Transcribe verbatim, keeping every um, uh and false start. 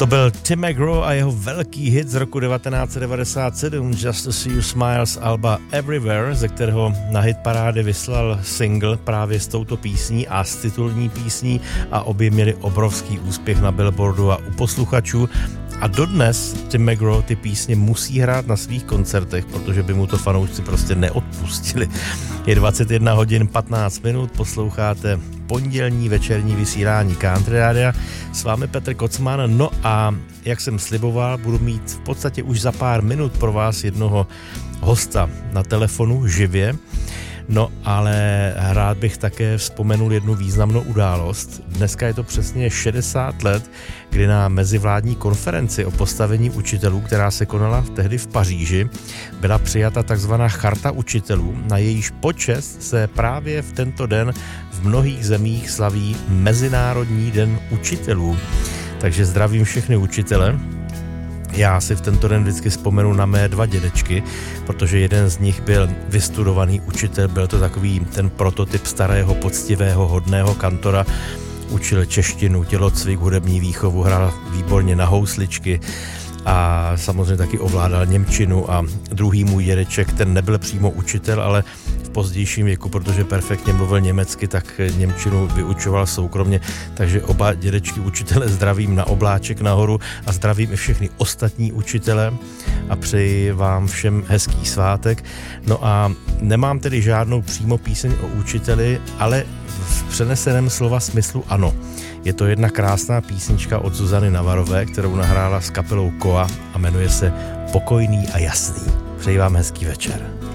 To byl Tim McGraw a jeho velký hit z roku devatenáct set devadesát sedm Just to See You Smile z alba Everywhere, ze kterého na hit parády vyslal single právě s touto písní a s titulní písní a obě měli obrovský úspěch na Billboardu a u posluchačů. A dodnes Tim McGraw ty písně musí hrát na svých koncertech, protože by mu to fanoušci prostě neodpustili. Je dvacet jedna hodin patnáct minut, posloucháte pondělní večerní vysílání Country Rádia. S vámi Petr Kocman, no a jak jsem sliboval, budu mít v podstatě už za pár minut pro vás jednoho hosta na telefonu živě. No ale rád bych také vzpomenul jednu významnou událost. Dneska je to přesně šedesát let, kdy na mezivládní konferenci o postavení učitelů, která se konala tehdy v Paříži, byla přijata takzvaná Charta učitelů, na jejíž počest se právě v tento den v mnohých zemích slaví Mezinárodní den učitelů. Takže zdravím všechny učitele. Já si v tento den vždycky vzpomenu na mé dva dědečky, protože jeden z nich byl vystudovaný učitel, byl to takový ten prototyp starého, poctivého, hodného kantora, učil češtinu, tělocvik, hudební výchovu, hrál výborně na housličky a samozřejmě taky ovládal němčinu. A druhý můj dědeček, ten nebyl přímo učitel, ale v pozdějším věku, protože perfektně mluvil německy, tak němčinu vyučoval soukromně, takže oba dědečky učitele zdravím na obláček nahoru a zdravím i všechny ostatní učitele a přeji vám všem hezký svátek. No a nemám tedy žádnou přímo píseň o učiteli, ale v přeneseném slova smyslu ano. Je to jedna krásná písnička od Zuzany Navarové, kterou nahrála s kapelou Koa a jmenuje se Pokojný a jasný. Přeji vám hezký večer.